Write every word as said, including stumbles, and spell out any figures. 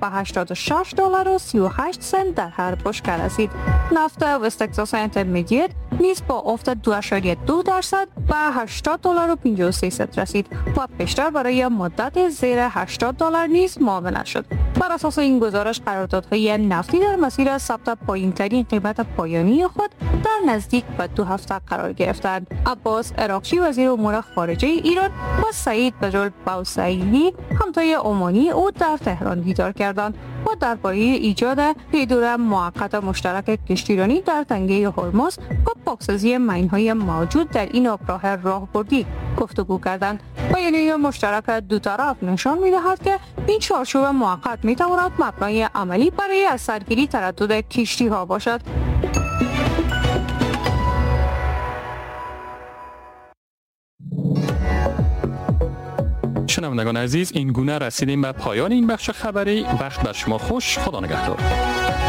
به هشتاد و شش دلار و سی و هشت سنت در هر بشکه رسید. نفت وست تگزاس اینترمدییت نیز با افت دو اشاریه دو درصد به هشتاد دلار و پنجاه و سه سنت رسید و بیشتر برای مدت زیر هشتاد دلار نیز معامله شد. بر اساس این گزارش قراردادهای نفتی در مسیر ثبت پایین‌ترین قیمت پایانی خود در نزدیک به دو هفته قرار گرفتند. عباس عراقچی وزیر امور خارجه ایران و سعید بجل بوسعیدی همتای عمانی او در تهران دیدار کردند و درباره ایجاد پیدور موقت مشترک کشتیرانی در تنگه هرمز و پاکسازی ماین‌های موجود در این آبراه راهبردی گفتگو کردند. بیانیه مشترک دو طرف نشان می‌دهد که این چارچوب موقت می‌تواند مبنای عملی برای از سرگیری تردد کشتی‌ها باشد. شنوندگان عزیز، این گونه رسیدیم به پایان این بخش خبری. وقت بر شما خوش. خدا نگهدار.